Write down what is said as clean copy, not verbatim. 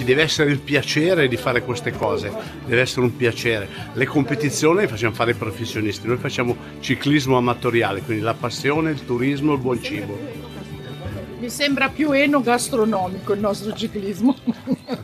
ci deve essere il piacere di fare queste cose, deve essere un piacere. Le competizioni le facciamo fare i professionisti, noi facciamo ciclismo amatoriale, quindi la passione, il turismo, il buon cibo. Mi sembra più enogastronomico il nostro ciclismo.